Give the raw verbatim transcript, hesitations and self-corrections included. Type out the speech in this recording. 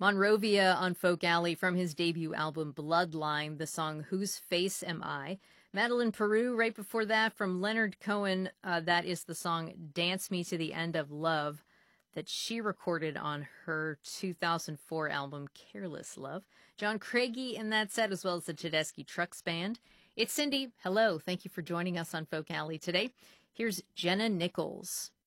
Monrovia on Folk Alley from his debut album Bloodline, the song Whose Face Am I? Madeline Peru right before that from Leonard Cohen, uh, that is the song Dance Me to the End of Love that she recorded on her two thousand four album Careless Love. John Craigie in that set, as well as the Tedeschi Trucks Band. It's Cindy. Hello. Thank you for joining us on Folk Alley today. Here's Jenna Nichols.